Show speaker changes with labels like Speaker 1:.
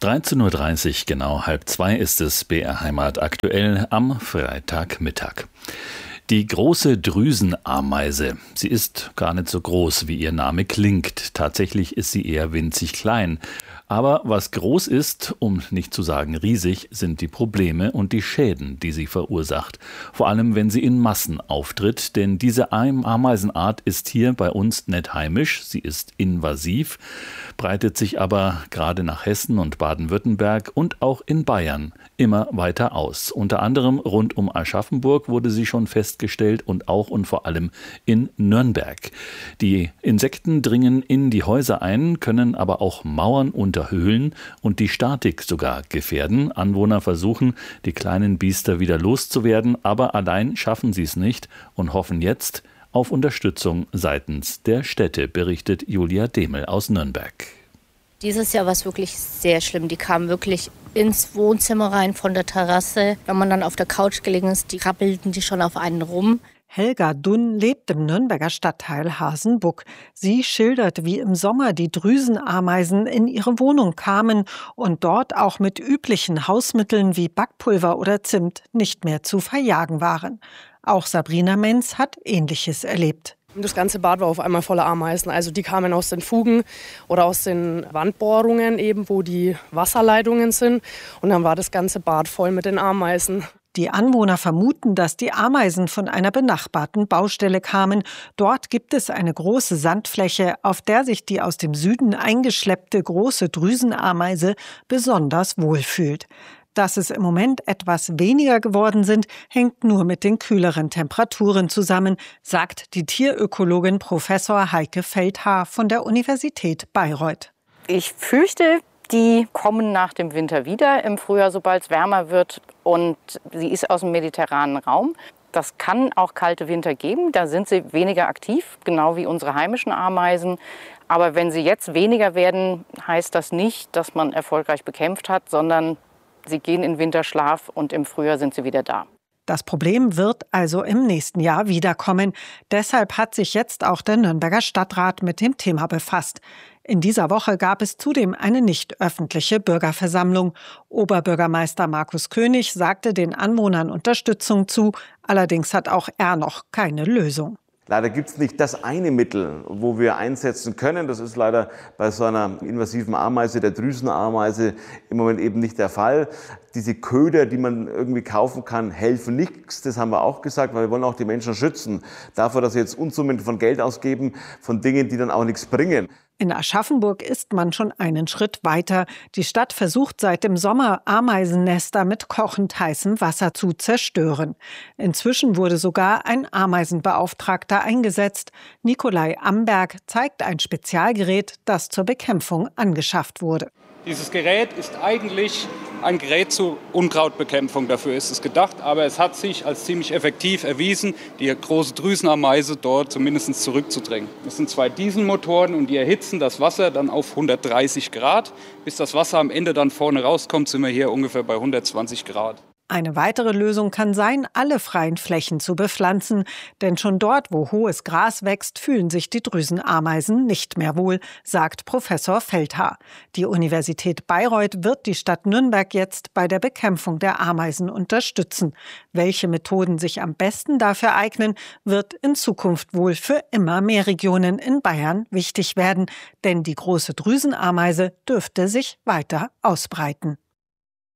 Speaker 1: 13:30 Uhr, genau 1:30 ist es, BR Heimat aktuell am Freitagmittag. Die große Drüsenameise. Sie ist gar nicht so groß, wie ihr Name klingt. Tatsächlich ist sie eher winzig klein. Aber was groß ist, um nicht zu sagen riesig, sind die Probleme und die Schäden, die sie verursacht. Vor allem, wenn sie in Massen auftritt, denn diese Ameisenart ist hier bei uns nicht heimisch, sie ist invasiv, breitet sich aber gerade nach Hessen und Baden-Württemberg und auch in Bayern immer weiter aus. Unter anderem rund um Aschaffenburg wurde sie schon festgestellt und auch und vor allem in Nürnberg. Die Insekten dringen in die Häuser ein, können aber auch Mauern unterhöhlen und die Statik sogar gefährden. Anwohner versuchen, die kleinen Biester wieder loszuwerden, aber allein schaffen sie es nicht und hoffen jetzt auf Unterstützung seitens der Städte, berichtet Julia Demel aus Nürnberg.
Speaker 2: Dieses Jahr war es wirklich sehr schlimm. Die kamen wirklich ins Wohnzimmer rein von der Terrasse. Wenn man dann auf der Couch gelegen ist, die krabbelten die schon auf einen rum.
Speaker 3: Helga Dunn lebt im Nürnberger Stadtteil Hasenbuck. Sie schildert, wie im Sommer die Drüsenameisen in ihre Wohnung kamen und dort auch mit üblichen Hausmitteln wie Backpulver oder Zimt nicht mehr zu verjagen waren. Auch Sabrina Menz hat Ähnliches erlebt.
Speaker 4: Das ganze Bad war auf einmal voller Ameisen. Also die kamen aus den Fugen oder aus den Wandbohrungen eben, wo die Wasserleitungen sind. Und dann war das ganze Bad voll mit den Ameisen.
Speaker 3: Die Anwohner vermuten, dass die Ameisen von einer benachbarten Baustelle kamen. Dort gibt es eine große Sandfläche, auf der sich die aus dem Süden eingeschleppte große Drüsenameise besonders wohlfühlt. Dass es im Moment etwas weniger geworden sind, hängt nur mit den kühleren Temperaturen zusammen, sagt die Tierökologin Professor Heike Feldhaar von der Universität Bayreuth.
Speaker 5: Ich fürchte, die kommen nach dem Winter wieder im Frühjahr, sobald es wärmer wird. Und sie ist aus dem mediterranen Raum. Das kann auch kalte Winter geben. Da sind sie weniger aktiv, genau wie unsere heimischen Ameisen. Aber wenn sie jetzt weniger werden, heißt das nicht, dass man erfolgreich bekämpft hat, sondern sie gehen in Winterschlaf und im Frühjahr sind sie wieder da.
Speaker 3: Das Problem wird also im nächsten Jahr wiederkommen. Deshalb hat sich jetzt auch der Nürnberger Stadtrat mit dem Thema befasst. In dieser Woche gab es zudem eine nicht öffentliche Bürgerversammlung. Oberbürgermeister Markus König sagte den Anwohnern Unterstützung zu. Allerdings hat auch er noch keine Lösung.
Speaker 6: Leider gibt es nicht das eine Mittel, wo wir einsetzen können. Das ist leider bei so einer invasiven Ameise, der Drüsenameise, im Moment eben nicht der Fall. Diese Köder, die man irgendwie kaufen kann, helfen nichts. Das haben wir auch gesagt, weil wir wollen auch die Menschen schützen. Davor, dass sie jetzt Unsummen von Geld ausgeben, von Dingen, die dann auch nichts bringen.
Speaker 3: In Aschaffenburg ist man schon einen Schritt weiter. Die Stadt versucht seit dem Sommer, Ameisennester mit kochend heißem Wasser zu zerstören. Inzwischen wurde sogar ein Ameisenbeauftragter eingesetzt. Nikolai Amberg zeigt ein Spezialgerät, das zur Bekämpfung angeschafft wurde.
Speaker 7: Dieses Gerät ist eigentlich ein Gerät zur Unkrautbekämpfung. Dafür ist es gedacht, aber es hat sich als ziemlich effektiv erwiesen, die große Drüsenameise dort zumindest zurückzudrängen. Das sind 2 Dieselmotoren und die erhitzen das Wasser dann auf 130 Grad. Bis das Wasser am Ende dann vorne rauskommt, sind wir hier ungefähr bei 120 Grad.
Speaker 3: Eine weitere Lösung kann sein, alle freien Flächen zu bepflanzen. Denn schon dort, wo hohes Gras wächst, fühlen sich die Drüsenameisen nicht mehr wohl, sagt Professor Feldhaar. Die Universität Bayreuth wird die Stadt Nürnberg jetzt bei der Bekämpfung der Ameisen unterstützen. Welche Methoden sich am besten dafür eignen, wird in Zukunft wohl für immer mehr Regionen in Bayern wichtig werden. Denn die große Drüsenameise dürfte sich weiter ausbreiten.